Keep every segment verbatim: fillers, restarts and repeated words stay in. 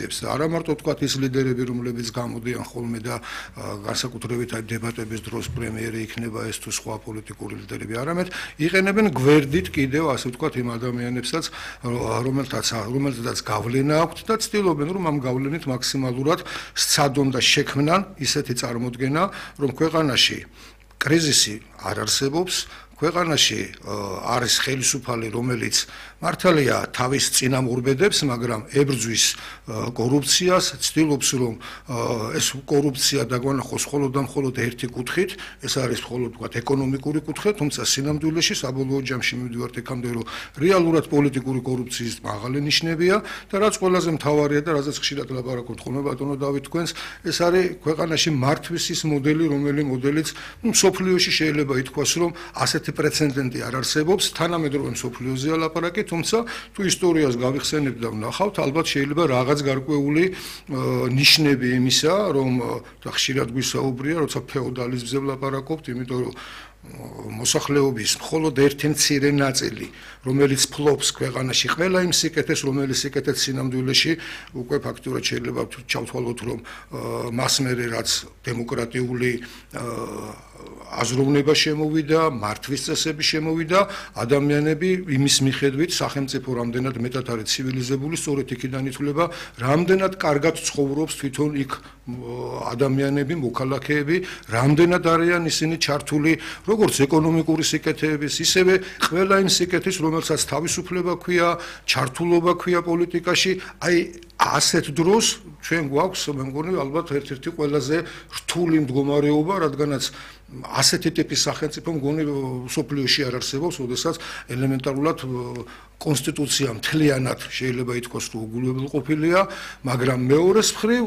პოზიციებს და არა მარტო თქვათ ის ლიდერები, რომლებიც გამოდიან ხოლმე და განსაკუთრებით აი დებატების დროს პრემიერი იქნება ეს თუ სხვა პოლიტიკური ლიდერები, არამედ იყენებენ გვერდით კიდევ ასე ვთქვათ იმ ადამიანებსაც, რომელთაც რომელთაც გავლენა აქვთ და ცდილობენ რომ ამ გავლენით მაქსიმალურად სცადონ და შექმნან ისეთი წარმოდგენა, რომ ქვეყანაში კრიზისი არ არსებობს, ქვეყანაში არის ხელისუფალი, რომელიც მართალია თავის წინამორბედებს, მაგრამ ებრძვის კორუფციას, ცდილობს რომ ეს კორუფცია დაგვანახოს მხოლოდ და მხოლოდ ერთი კუთხით, ეს არის მხოლოდ ვთქვათ ეკონომიკური კუთხე, თუმცა სინამდვილეში საბოლოო ჯამში მივიდივართ იქამდე, რომ რეალურად პოლიტიკური კორუფციის მაღალი ნიშნებია და რაც ყველაზე მთავარია და რაზეც ხშირად ლაპარაკობთ ხოლმე ბატონო დავით თქვენს, ეს არის ქვეყანაში მართვის ის მოდელი, რომელიც მოდელიც მსოფლიოში შეიძლება ითქვას, რომ ასეთი პრეცედენტი არ არსებობს, თანამედროვე მსოფლიოზეა ლაპარაკი, თუმცა თუ ისტორიას გავიხსენებთ და ვნახავთ, ალბათ შეიძლება რაღაც გარკვეული ნიშნები იმისა, რომ ხშირად გვისაუბრია, როცა ფეოდალიზმზე ვლაპარაკობთ, იმიტომ რომ მოსახლეობის მხოლოდ ერთი მცირე ნაწილი, რომელიც ფლობს ქვეყანაში ყველა იმ სიკეთეს, რომელიც სიკეთეც სინამდვილეში უკვე ფაქტურად შეიძლება ჩავთვალოთ, რომ მას მერე რაც დემოკრატიული აზროვნება შემოვიდა, მართვის წესები შემოვიდა, ადამიანები იმის მიხედვით სახელმწიფო რამდენად მეტად არის ცივილიზებული, სწორედ იქიდან ითვლება, რამდენად კარგად ცხოვრობს თვითონ იქ ადამიანები, მოქალაქეები, რამდენად არიან ისინი ჩართული როგორც ეკონომიკური სიკეთეების, ისევე ყველა იმ სიკეთის, რომელსაც თავისუფლება ქვია, ჩართულობა ქვია პოლიტიკაში, აი ასეთ დროს ჩვენ გვაქვს, მე მგონი, ალბათ ერთ-ერთი ყველაზე რთული მდგომარეობა, რადგანაც ასეთი ტიპის სახელმწიფო მგონი მსოფლიოში არ არსებობს, როდესაც ელემენტარულად კონსტიტუცია მთლიანად შეიძლება ითქვას, რომ უგულებელყოფილია, მაგრამ მეორეს მხრივ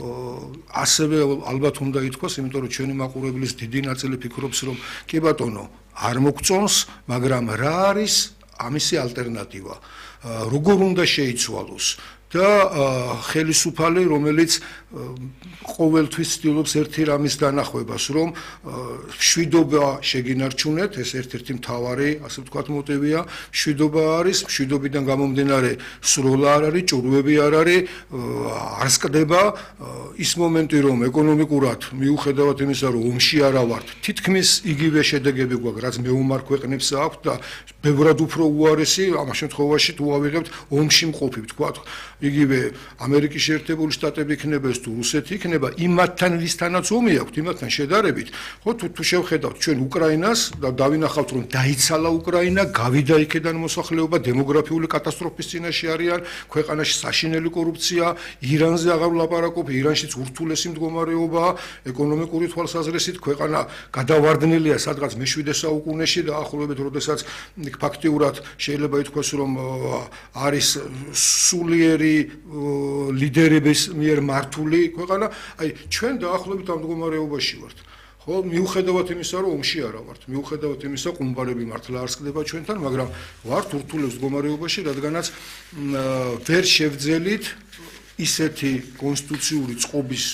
ასევე ალბათ უნდა ითქვას, იმიტომ რომ ჩვენი მაყურებლის დიდი ნაწილი ფიქრობს, რომ კი ბატონო, არ მოგწონს, მაგრამ რა არის ამისი ალტერნატივა? როგორ უნდა შეიცვალოს? და ხელისუფალი, რომელიც ყოველთვის ცდილობს ერთი რამის განახვებას, რომ მშვიდობა შეგინარჩუნეთ, ეს ერთ-ერთი მთავარი, ასე ვთქვათ, მოტივია, მშვიდობა არის, მშვიდობიდან გამომდინარე სროლა არ არის, ჭურვები არ არის, არ სკდება ის მომენტი, რომ ეკონომიკურად მიუხედავად იმისა, რომ ომში არა ვართ, თითქმის იგივე შედეგები გვაქვს, რაც მეომარ ქვეყნებს აქვს და ბევრად უფრო უარესი, ამ შემთხვევაში თუ ავიღებთ ომში მყოფი, ვთქვათ, იგივე ამერიკის შეერთებული შტატები იქნება ეს თუ რუსეთი იქნება, იმათთან ვისთანაც ომი აქვთ, იმათთან შედარებით, ხო თუ თუ შევხედავთ ჩვენ უკრაინას და დავინახავთ, რომ დაიცალა უკრაინა, გავიდა იქიდან მოსახლეობა, დემოგრაფიული კატასტროფის წინაშე არიან, ქვეყანაში საშინელი კორუფცია, ირანზე აღარ ვლაპარაკობ, ირანშიც ურთულესი მდგომარეობაა, ეკონომიკური თვალსაზრისით ქვეყანა გადავარდნილია სადღაც მეშვიდე საუკუნეში და ახლობებით, როდესაც ფაქტიურად შეიძლება ითქვას, რომ არის სულიერი ლიდერების მიერ მართული ქვეყანა, აი ჩვენ დაახლოებით ამ მდგომარეობაში ვართ. ხო, მიუხედავად იმისა, რომ ომში არა ვართ, მიუხედავად იმისა, ყუმბარები მართლა არ სკდება ჩვენთან, მაგრამ ვართ ურთულეს მდგომარეობაში, რადგანაც ვერ შევძელით ისეთი კონსტიტუციური წყობის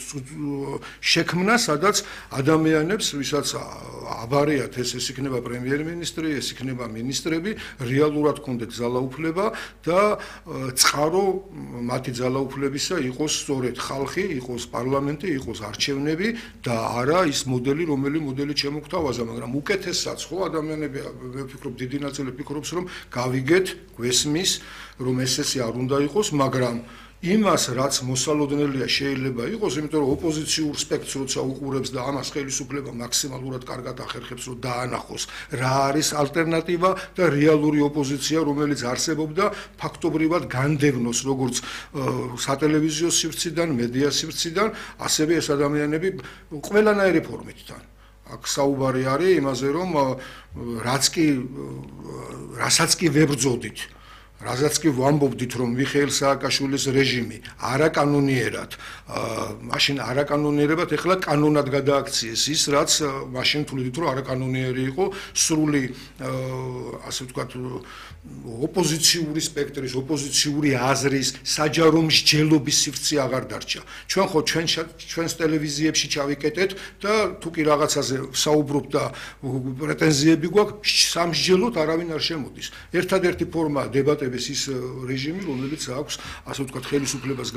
შექმნა, სადაც ადამიანებს, ვისაც აბარიათ ეს ეს იქნება პრემიერ-მინისტრი, ეს იქნება მინისტრები, რეალურად კონდეთ ძალაუფლება და წყარო მათი ძალაუფლებისა იყოს სწორედ ხალხი, იყოს პარლამენტი, იყოს არჩევნები და არა ის მოდელი, რომელი მოდელი შემოგთავაზა, მაგრამ უკეთესაც ხო ადამიანები, მე ვფიქრობ, დიდი ნაწილი ფიქრობს, რომ გავიგეთ, გვესმის, რომ ეს ესე არ უნდა იყოს, მაგრამ იმას, რაც მოსალოდნელია შეიძლება იყოს, იმიტომ რომ ოპოზიციურ სპექტრს როცა უყურებს და ამას ხელისუფლება მაქსიმალურად კარგად ახერხებს, რომ დაანახოს, რა არის ალტერნატივა და რეალური ოპოზიცია, რომელიც არსებობდა, ფაქტობრივად განდევნოს როგორც სატელევიზიო სივრციდან, მედია სივრციდან, ასევე ეს ადამიანები ყველანაირი ფორმით თან. აქ საუბარი არის იმაზე, რომ რაც კი რასაც კი ვებრძოდით, რაზეც კი ვამბობდით, რომ მიხეილ სააკაშვილის რეჟიმი არაკანონიერად, მაშინ არაკანონიერებად ეხლა კანონად გადააქციეს ის, რაც მაშინ თვლიდით, რომ არაკანონიერი იყო, სრული, ასე ვთქვათ, ოპოზიციური სპექტრის, ოპოზიციური აზრის, საჯარო მსჯელობის სივრცე აღარ დარჩა. ჩვენ ხო ჩვენ ჩვენს ტელევიზიებში ჩავიკეტეთ და თუ კი რაღაცაზე საუბრობთ და პრეტენზიები გვაქვს, სამსჯელოდ არავინ არ შემოდის. ერთადერთი ფორმა დებატების ის რეჟიმი, რომელიც აქვს, ასე ვთქვათ, ხელისუფლებას